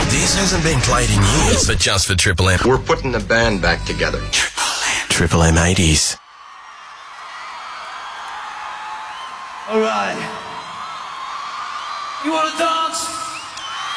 This hasn't been played in years, but just for Triple M. We're putting the band back together. Triple M 80s. All right. You want to dance?